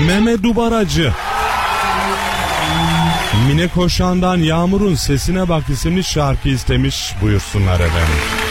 Meme Dubaracı. Mine Koşan'dan Yağmur'un Sesine Bak isimli şarkı istemiş, buyursunlar efendim.